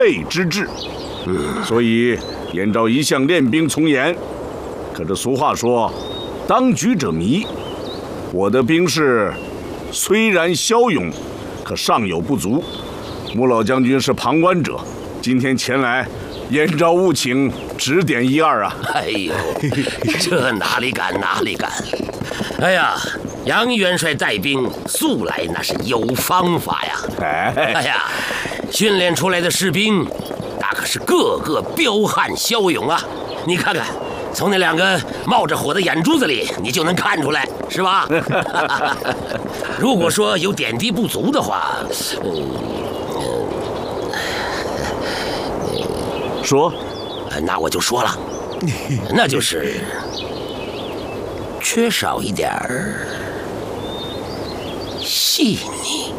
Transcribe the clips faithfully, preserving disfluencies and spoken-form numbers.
备之制，嗯，所以燕昭一向练兵从严。可这俗话说，当局者迷。我的兵士虽然骁勇，可尚有不足。穆老将军是旁观者，今天前来，燕昭务请指点一二啊！ 哎呦，这哪里敢哪里敢！哎呀，杨元帅带兵素来那是有方法呀！哎，哎呀，训练出来的士兵，那可是个个彪悍骁勇啊！你看看。从那两个冒着火的眼珠子里，你就能看出来，是吧？如果说有点滴不足的话，嗯， 说， 那我就说了，那就是缺少一点儿细腻。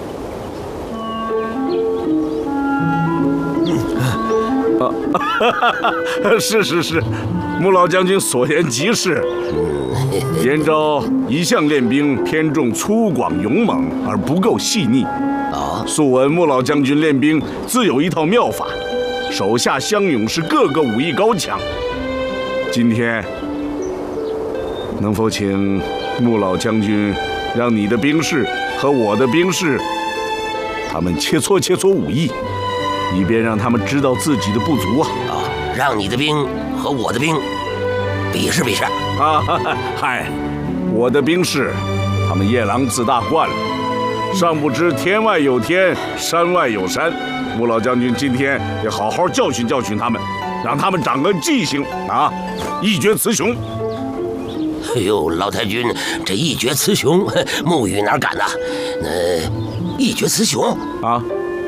是是是，穆老将军所言极是。燕昭一向练兵偏重粗犷勇猛，而不够细腻。啊，素闻穆老将军练兵自有一套妙法，手下乡勇士个个武艺高强。今天能否请穆老将军让你的兵士和我的兵士，他们切磋切磋武艺，以便让他们知道自己的不足啊！ 啊，让你的兵和我的兵比试比试啊！嗨，我的兵士，他们夜郎自大惯了，尚不知天外有天，山外有山。穆老将军今天得好好教训教训他们，让他们长个记性啊，一决雌雄。 哎呦，老太君，这一决雌雄，沐雨哪敢呐？呃，一决雌雄啊，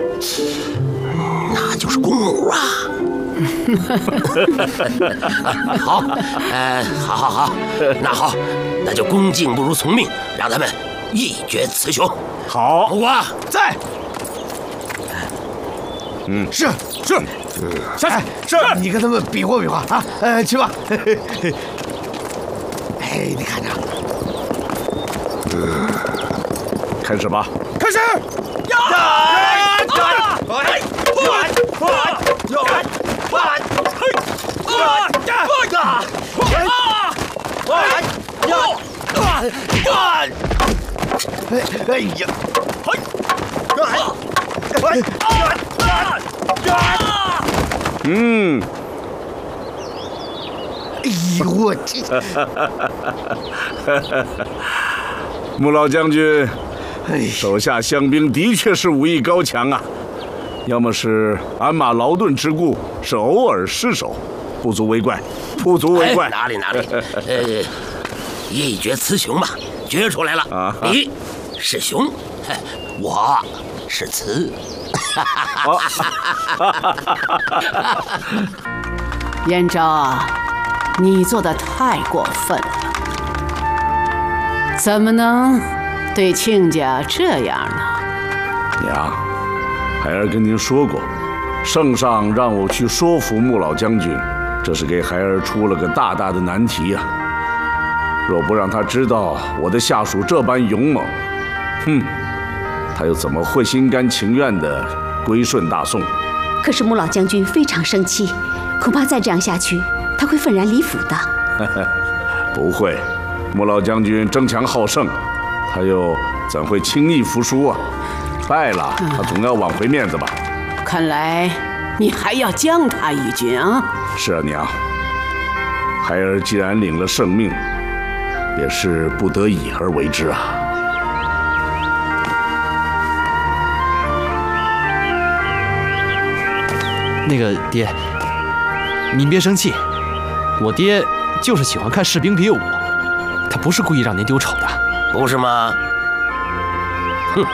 那就是公母啊！好，呃，好好好，那好，那就恭敬不如从命，让他们一决雌雄。 好， 胡瓜在。 嗯， 是是， 嗯， 下去是。你跟他们比划比划啊，呃，去吧。哎，你看着， 嗯，开始吧。 开始。呀！呀！哎！快！快！快！哎呀！ 嗯。 哎呦我这！ 穆老将军，手下乡兵的确是武艺高强啊。要么是鞍马劳顿之故，是偶尔失手，不足为怪，不足为怪。 哎、哪里哪里，呃，一决雌雄嘛，决出来了。啊、你是雄，我是雌。 燕昭啊，你做的太过分了，怎么能对亲家这样呢？ 娘。孩儿跟您说过，圣上让我去说服穆老将军，这是给孩儿出了个大大的难题呀、啊。若不让他知道我的下属这般勇猛，哼，他又怎么会心甘情愿地归顺大宋？ 可是穆老将军非常生气，恐怕再这样下去，他会愤然离府的。 不会，穆老将军争强好胜，他又怎会轻易服输啊？败了，他总要挽回面子吧？ 看来你还要将他一军啊！ 是啊，娘。孩儿既然领了圣命，也是不得已而为之啊。 那个爹，您别生气，我爹就是喜欢看士兵比武，他不是故意让您丢丑的， 不是吗？哼。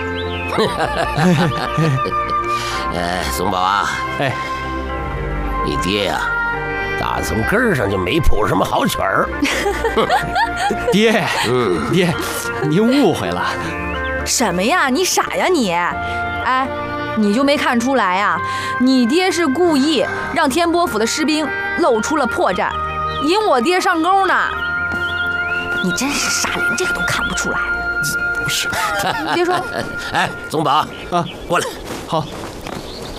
呃，松宝啊， 哎， 你爹呀、啊，打从根儿上就没谱什么好曲儿。 爹，嗯，爹，您误会了。 什么呀？你傻呀你！哎，你就没看出来呀？你爹是故意让天波府的士兵露出了破绽，引我爹上钩呢。你真是傻，连这个都看不出来。 不是， 别说。 哎，宗宝啊，过来， 好。